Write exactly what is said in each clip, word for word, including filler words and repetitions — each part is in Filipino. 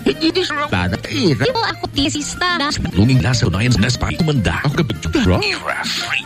Hindi di siya para ira. Di mo ako tisista. Luming nasa unayan sa naspa. Tumanda ako kapit. Ira.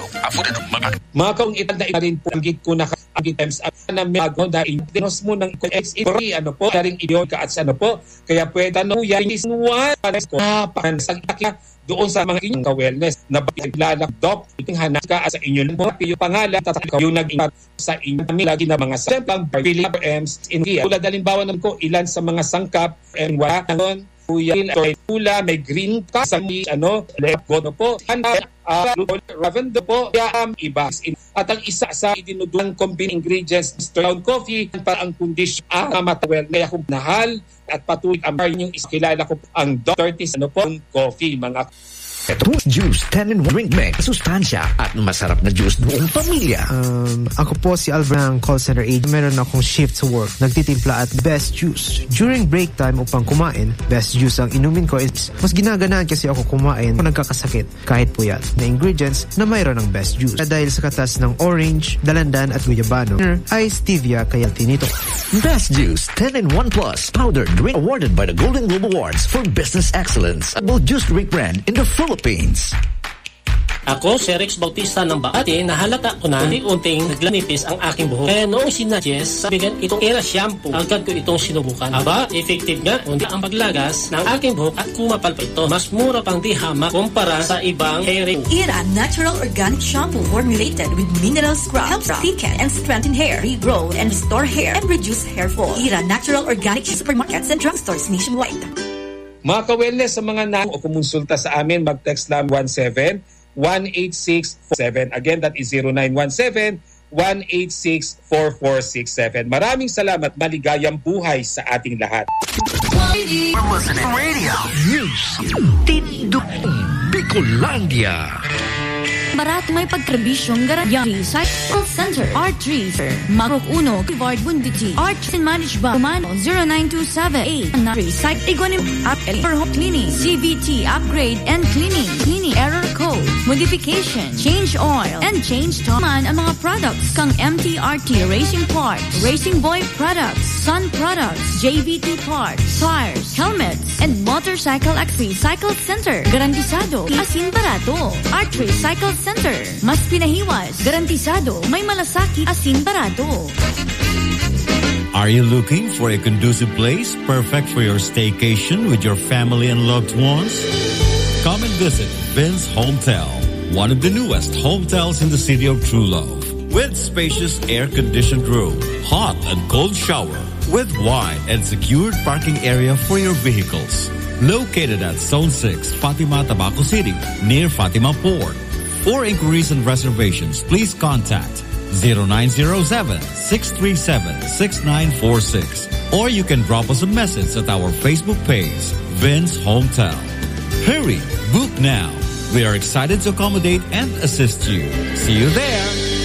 Mga kaong itanda rin po ang git ko na ang times na may agaw dahil dinos mo ng X free ano po daring idiyon ka at ano po kaya pwede no yan is one para ko pan sa doon sa mga inyong ka-wellness na bakilala doc itinghanan ka sa inyo ng mga yung pangalan at yung nag-ingat sa inyo kami lagi na mga samplang Philip M's in here. Tulad halimbawa naman ko ilan sa mga sangkap and wala naman kuya pula may green ka sa ano lepo po handa uh, lavender po kaya um, iba at ang isa sa idinudulang combined ingredients ground coffee para ang kondisyon ang matawel na akong nahal at patuloy ang yung iskilala ko ang thirties ano po coffee mga Boost Juice ten in one drink mix. Sustansya at masarap na juice buong pamilya. Um, ako po si Alvin ng call center agent. Meron akong shift to work. Nagtitimpla at Best Juice. During break time upang kumain, Best Juice ang inumin ko. Is, mas ginaganaan kasi ako kumain kung nagkakasakit. Kahit po yan. Na ingredients na mayroon ng Best Juice. Dahil sa katas ng orange, dalandan at guyabano. Ay stevia kaya tinito. Best Juice ten in one Plus. Powder drink awarded by the Golden Globe Awards for Business Excellence. A juice drink brand in the Philippines. Ako, si Rex Bautista ng Baati, nahalata ko na unti-unting naglanipis ang aking buhok. Kaya noong sinadjust, sabigan itong Era Shampoo, agad ko itong sinubukan. Aba, effective nga, kundi ang paglagas ng aking buhok at kumapal pa ito. Mas mura pang di hamak kumpara sa ibang hair. Era Natural Organic Shampoo formulated with mineral scrub helps thicken and strengthen hair, regrow and restore hair and reduce hair fall. Era Natural Organic Supermarkets and Drugstores nationwide. Mga ka-wellness sa mga na o kumonsulta sa amin, mag-text lang one seven one eight six four seven. Again, that is zero nine one seven one eight six four four six seven. Maraming salamat. Maligayang buhay sa ating lahat. We're listening to Radio News. Tindong Bicolandia. Barato may pagkrabisyong garantiya. Cycle Center. R three. Marok Uno. Kivard Bunditi. R three managed by Romano zero nine two seven eight. Recycle. Iguanim. Apple. For home cleaning. C V T. Upgrade and cleaning. Cleaning. Error code. Modification. Change oil. And change taman ang mga products. Kang M T R T Racing Parts. Racing Boy Products. Sun Products. J V T Parts. Tires. Helmets. And motorcycle accessories. Cycle Center. Garantisado. Asin barato. R three Cycle Center. Mas pinahiwas. Garantisado. May malasakit. Asin barato. Are you looking for a conducive place perfect for your staycation with your family and loved ones? Come and visit Vince Hometel, one of the newest hotels in the city of True Love, with spacious air-conditioned room, hot and cold shower, with wide and secured parking area for your vehicles. Located at Zone six, Fatima, Tabaco City, near Fatima Port. For inquiries and reservations, please contact zero nine zero seven, six three seven, six nine four six. Or you can drop us a message at our Facebook page, Vince Hometel. Hurry, book now. We are excited to accommodate and assist you. See you there.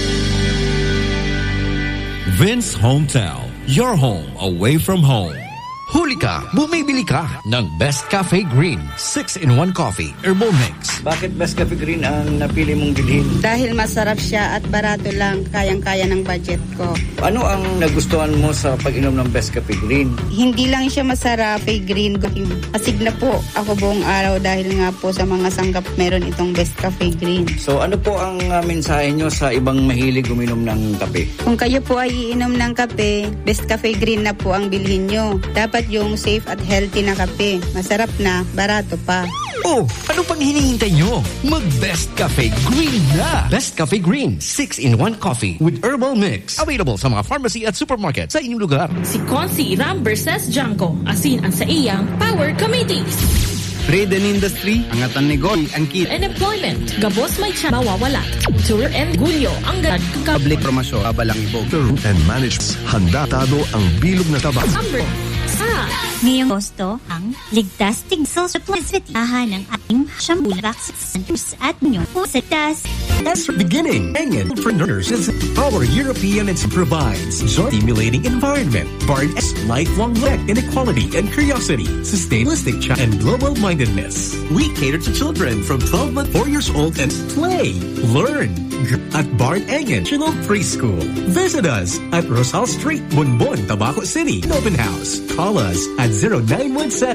Vince Hometel, your home away from home. Huli ka, bumibili ka ng Best Cafe Green six in one Coffee Herbal Mix. Bakit Best Cafe Green ang napili mong bilhin? Dahil masarap siya at barato lang, kayang-kaya ng budget ko. Ano ang nagustuhan mo sa pag-inom ng Best Cafe Green? Hindi lang siya masarap, Cafe Green. Asig na po ako buong araw dahil nga po sa mga sanggap meron itong Best Cafe Green. So ano po ang uh, mensahe nyo sa ibang mahilig uminom ng kape? Kung kayo po ay iinom ng kape, Best Cafe Green na po ang bilhin nyo. Dapat yung safe at healthy na kape. Masarap na, barato pa. Oh, ano pang hinihintay nyo? Mag-Best Cafe Green na! Best Cafe Green six in one Coffee with Herbal Mix. Available sa mga pharmacy at supermarket sa inyong lugar. Si Consi Ram versus Janko. Asin ang sa iyang Power Committee. Trade and industry, angatan negosyo, ang kit. And employment, gabos may siya mawawala. Tour and gulyo, ang gad. Public promotion, kabalang ibog. Root and management, handa tado ang bilog na taba. Number sa ngayong Agosto, ang ligtas tigso supplies vitahan ng ating shampoo vaccines at nyo po sa tas. That's the beginning. Hangin for nurses. Our European and provides stimulating environment. Barn S lifelong lack inequality and curiosity, sustainability and global-mindedness. We cater to children from twelve months, four years old and play, learn at Barn Engen National Preschool. Visit us at Rosal Street, Bonbon, Tabaco City. Open house. Call us at zero nine one seven